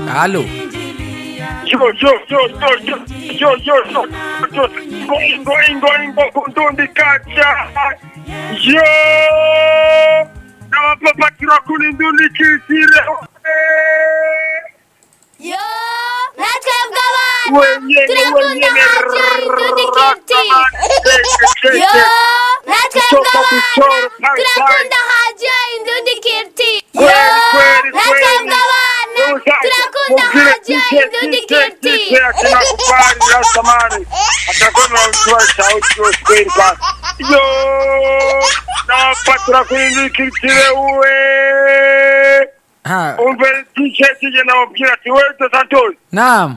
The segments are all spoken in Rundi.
Allo. Ingo kundundi kacha. Yo. Na papa turakunindundi kisire. Yo, natwebwe abana turakunda haja indundi kirti. Yo, natwebwe abana turakunda haja indundi kirti. Yo, natwebwe abana turakunda haja indundi kirti. Tunakupari rasamani. Atakona mtuwa sauti kweli kwa. Yo, na papa turakunindundi kisire uwe. Ha. Umbe t-shirt je na wabwira ati wewe Santos. Naam.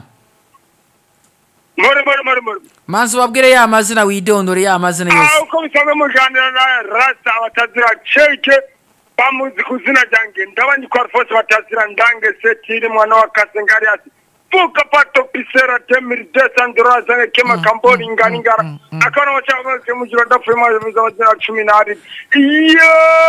More. Manzi wabwire ya mazina widondore ya mazina yose. Uko bisanzwe muganira na Rasta batazira cheke bamuzi kuzina jange ndabanye kwa force batazira ndange setiri mwana wa Kasengari ati fuka pato pisera temir desandra zange kema kamboni nganingara akana wachama kemujira dafema muzabazira 10 iyo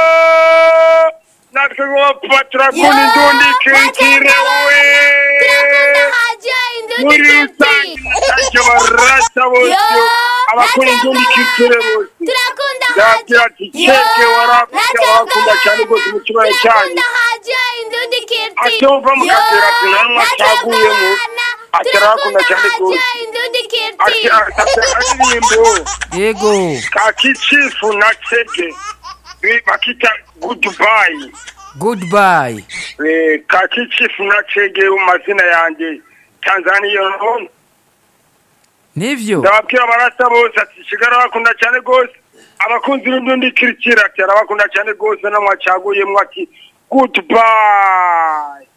natwe patra kuni ndundi kitire we Turakunda haja indundi kirti. Thank barasa bose abakuni ndundi kitire bose Turakunda yakira haja. ticheke warakunda cyane gose mu kibaya cyane Turakunda haja indundi kirti. atova mukagera tunanwa cyaguyemo atarakunda cyane gose indundi kirti. aririmbo Yego. kakichifu na cheke bakita goodbye. Goodbye. Kakichifu na chege umazina yanjye Tanzania hon. Nivyo. Ndababwira barasa bose ati shigara bakunda cyane gose abakunzi b'indundi kirikira ati bakunda cyane gose namwacaguyemo ati goodbye.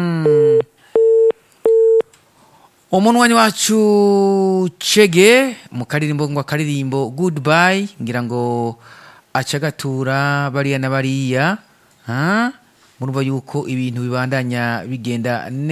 Umunwanyi wacu Chege mu karirimbo ngo akaririmbo goodbye ngira ngo acagatura bariya na bariya murumva yuko ibintu bibandanya bigenda